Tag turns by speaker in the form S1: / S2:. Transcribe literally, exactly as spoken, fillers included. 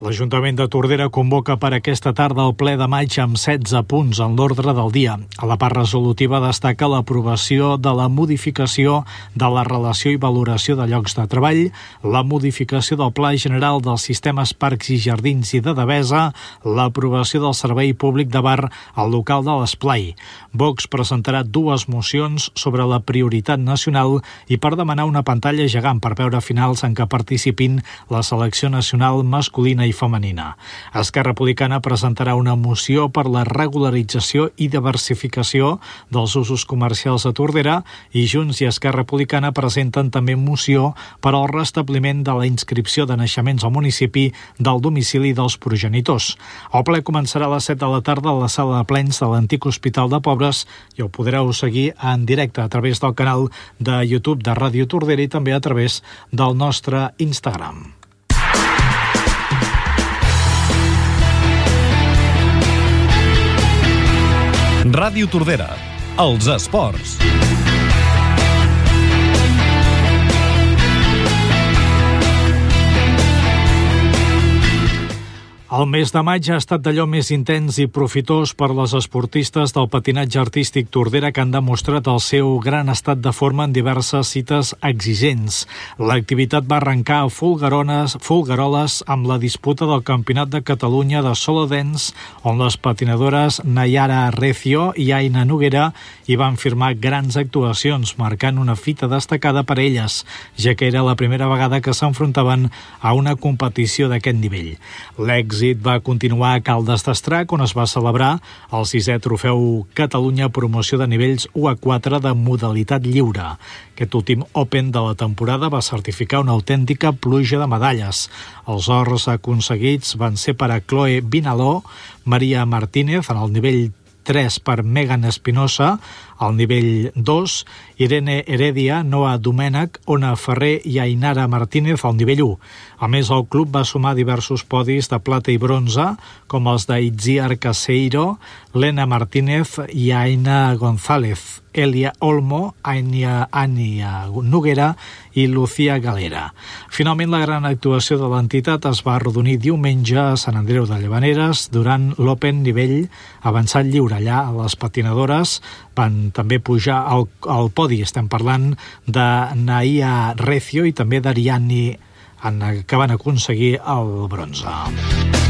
S1: L'Ajuntament de Tordera convoca per aquesta tarda el ple de maig amb setze punts en l'ordre del dia. A la part resolutiva destaca l'aprovació de la modificació de la relació i valoració de llocs de treball, la modificació del Pla General dels Sistemes Parcs i Jardins i de Devesa, l'aprovació del Servei Públic de Bar al local de l'Esplai. Vox presentarà dues mocions sobre la prioritat nacional i per demanar una pantalla gegant per veure finals en què participin la selecció nacional masculina i femenina. Esquerra Republicana presentarà una moció per la regularització i diversificació dels usos comercials a Tordera i Junts i Esquerra Republicana presenten també moció per al restabliment de la inscripció de naixements al municipi del domicili dels progenitors. El ple començarà a les set de la tarda a la sala de plens de l'antic Hospital de Pobres i ho podreu seguir en directe a través del canal de YouTube de Ràdio Tordera i també a través del nostre Instagram.
S2: Ràdio Tordera, els esports.
S1: El mes de maig ha estat d'allò més intens i profitós per les esportistes del patinatge artístic Tordera que han demostrat el seu gran estat de forma en diverses cites exigents. L'activitat va arrencar a Folguerones, Folgueroles amb la disputa del Campionat de Catalunya de solo dance, on les patinadores Nayara Recio i Aina Noguera hi van firmar grans actuacions, marcant una fita destacada per elles, ja que era la primera vegada que s'enfrontaven a una competició d'aquest nivell. L'èxit va continuar a Caldes d'Estrac, on es va celebrar el sisè trofeu Catalunya promoció de nivells u a quatre de modalitat lliure. Aquest últim Open de la temporada va certificar una autèntica pluja de medalles. Els ors aconseguits van ser per a Chloe Vinaló, Maria Martínez en el nivell tres per Megan Espinosa, al nivell dos, Irene Heredia, Noa Domènech, Ona Ferrer i Ainara Martínez al nivell u. A més, el club va sumar diversos podis de plata i bronze, com els d'Itziar Caseiro, Lena Martínez i Aina González, Elia Olmo, Ania, Ania Noguera i Lucía Galera. Finalment, la gran actuació de l'entitat es va arrodonir diumenge a Sant Andreu de Llavaneres durant l'Open nivell avançat lliure. Allà les patinadores van també pujar al, al podi. Estem parlant de Naia Recio i també d'Ariani, que van aconseguir el bronze.